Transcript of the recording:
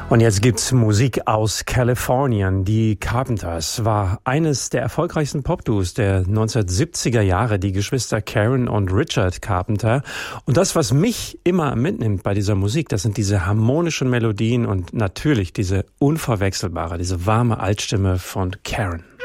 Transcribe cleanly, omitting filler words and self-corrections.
Und jetzt gibt's Musik aus Kalifornien. Die Carpenters war eines der erfolgreichsten Popduos der 1970er Jahre, die Geschwister Karen und Richard Carpenter. Und das, was mich immer mitnimmt bei dieser Musik, das sind diese harmonischen Melodien und natürlich diese unverwechselbare, diese warme Altstimme von Karen.